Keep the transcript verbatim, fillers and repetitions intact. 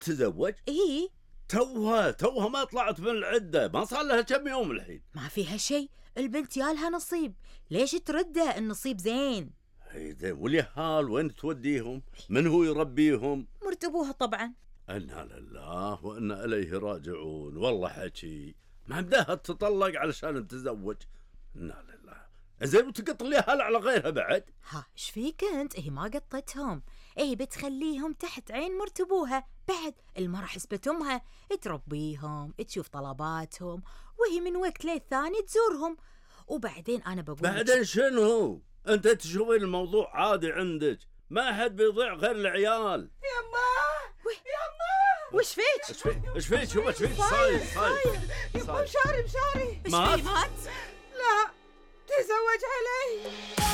تزوج؟ إيه توها توها ما طلعت من العدة، ما صار لها كم يوم الحين. ما فيها شيء، البنت يالها نصيب، ليش ترده؟ النصيب زين. اي زين، واليهال وين توديهم؟ من هو يربيهم؟ مرتبوها طبعا. انا لله وانا اليه راجعون. والله حكي ما بدها تطلق علشان تتزوج. انا لله. زين وتقط اليهال على غيرها بعد؟ ها ايش فيك انت؟ هي ما قطتهم، هي بتخليهم تحت عين مرتبوها. بعد المرة حسبت امها تربيهم، تشوف طلباتهم، وهي من وقت للثاني تزورهم. وبعدين انا بقول بعدين شنو؟ انت تشوفين الموضوع عادي عندك، ما حد بيضيع غير العيال. يما يما وش فيك؟ ايش فيك؟ ايش فيك؟ شوف ايش فيك؟ صاير صاير يما مشاري مشاري ايش مات؟ فيه؟ مات؟ لا تزوج علي.